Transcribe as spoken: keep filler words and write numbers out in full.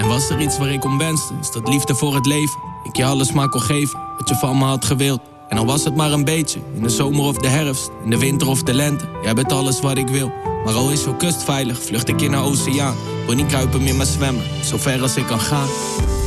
En was er iets waar ik om wenste, is dat liefde voor het leven. Ik je alles maar kon geven, wat je van me had gewild. En al was het maar een beetje, in de zomer of de herfst, in de winter of de lente. Jij bent alles wat ik wil, maar al is jouw kust veilig, vlucht ik in naar oceaan. Wil niet kruipen, meer maar zwemmen, zo ver als ik kan gaan.